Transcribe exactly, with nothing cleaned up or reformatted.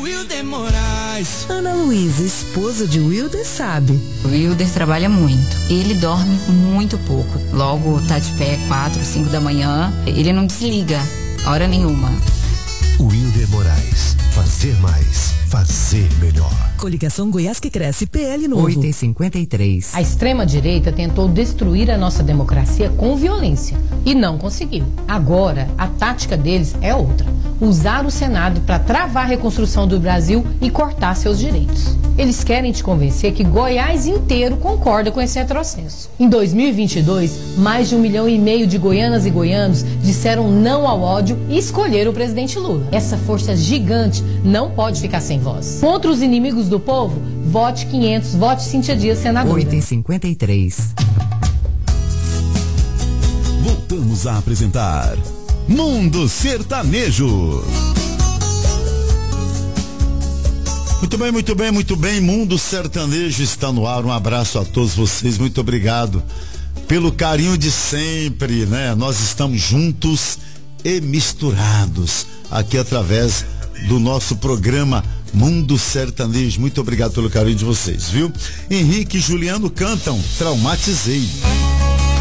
Wilder Moraes. Ana Luísa, esposa de Wilder, sabe. O Wilder trabalha muito. Ele dorme muito pouco. Logo tá de pé quatro, cinco da manhã. Ele não desliga hora nenhuma. Wilder Moraes. Fazer mais. Fazer melhor. Coligação Goiás que cresce, P L novo. oito e cinquenta e três. A extrema-direita tentou destruir a nossa democracia com violência e não conseguiu. Agora, a tática deles é outra. Usar o Senado para travar a reconstrução do Brasil e cortar seus direitos. Eles querem te convencer que Goiás inteiro concorda com esse retrocesso. Em dois mil e vinte e dois, mais de um milhão e meio de goianas e goianos disseram não ao ódio e escolheram o presidente Lula. Essa força gigante não pode ficar sem voz. Contra os inimigos do povo, vote quinhentos, vote Cíntia Dias, senadora. oito e cinquenta e três. Voltamos a apresentar Mundo Sertanejo. Muito bem, muito bem, muito bem. Mundo Sertanejo está no ar. Um abraço a todos vocês. Muito obrigado pelo carinho de sempre, né? Nós estamos juntos e misturados aqui através do nosso programa Mundo Sertanejo. Muito obrigado pelo carinho de vocês, viu? Henrique e Juliano cantam Traumatizei.